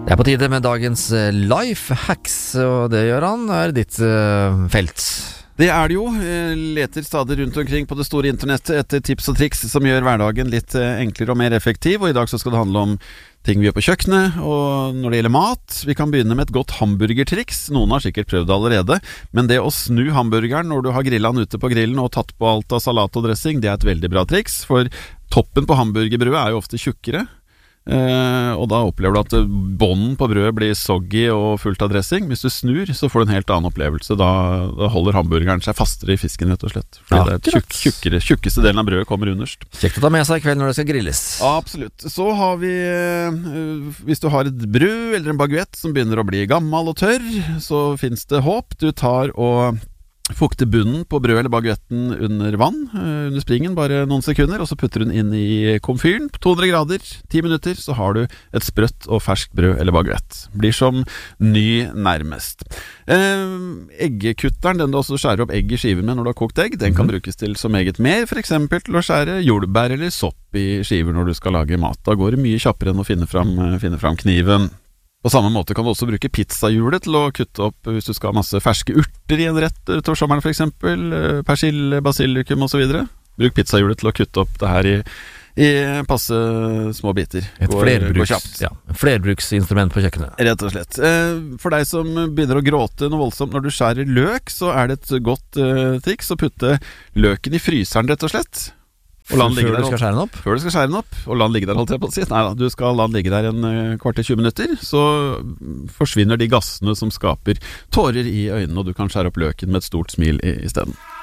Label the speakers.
Speaker 1: Det på tide med dagens life hacks, og det gjør han, ditt felt.
Speaker 2: Det det jo. Leter stadig rundt omkring på det store internettet etter tips og triks som gjør hverdagen litt enklere og mer effektiv, og i dag så skal det handle om ting vi gjør på kjøkkenet, og når det gjelder mat. Vi kan begynne med et godt hamburgertriks. Noen har sikkert prøvd det allerede, men det å snu hamburgeren når du har grillet den ute på grillen og tatt på alt av salat og dressing, det et veldig bra triks, for toppen på hamburgerbrødet jo ofte tjukkere. Og da opplever du at bånden på brødet blir soggy og fullt av dressing. Hvis du snur, så får du en helt annen opplevelse. Da holder hamburgeren seg fastere i fisken, rett og slett. Fordi det tjukkeste delen av brødet kommer underst.
Speaker 1: Kjekt å ta med seg i kveld når det skal grilles.
Speaker 2: Absolutt. Så har vi, hvis du har et brød eller en baguett som begynner å bli gammel og tørr, så finnes det håp. Du tar og fukter bunnen på brød eller baguetten under vann, under springen, bare noen sekunder, og så putter hun inn i komfyren på 200 grader, 10 minutter, så har du et sprøtt og ferskt brød eller baguett. Blir som ny nærmest. Eggekutteren, den du også skjærer opp egg i skiver med når du har kokt egg, den kan brukes til så meget mer, for eksempel til å skjære jordbær eller sopp i skiver når du skal lage mat. Da går det mye kjappere enn å finne fram kniven. På samme måte kan du også bruke pizzahjulet til å kutte opp hvis du skal ha masse ferske urter i en rett utover sommeren, for eksempel persille, basilikum og så videre. Bruk pizzahjulet til å kutte opp det her i passe små biter.
Speaker 1: Et flerbruksinstrument på kjøkkenet.
Speaker 2: Rett og slett. For deg som begynner å gråte noe voldsomt når du skjærer løk, så det et godt triks å putte løken i fryseren, rett og slett.
Speaker 1: Før du skal skjære den opp?
Speaker 2: Før du skal skjære den opp, og la den ligge der, holdt jeg på å si. Neida, du skal la den ligge der en kvart til 20 minutter, så forsvinner de gassene som skaper tårer i øynene, og du kan skjære opp løken med et stort smil i stedet.